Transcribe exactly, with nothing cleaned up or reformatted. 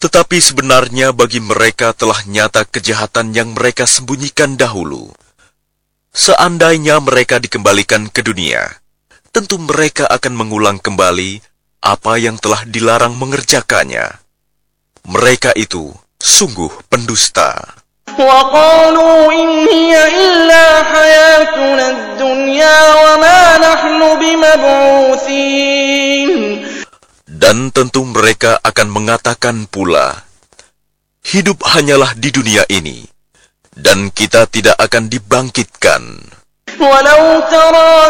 Tetapi sebenarnya bagi mereka telah nyata kejahatan yang mereka sembunyikan dahulu. Seandainya mereka dikembalikan ke dunia, tentu mereka akan mengulang kembali apa yang telah dilarang mengerjakannya. Mereka itu sungguh pendusta. وَقَالُوا إِنْ هِيَ إِلَّا حَيَاتُنَا الدُّنْيَا وَمَا نَحْنُ بِمَبْعُوثِينَ. Dan tentu mereka akan mengatakan pula, hidup hanyalah di dunia ini, dan kita tidak akan dibangkitkan. وَلَوْ تَرَى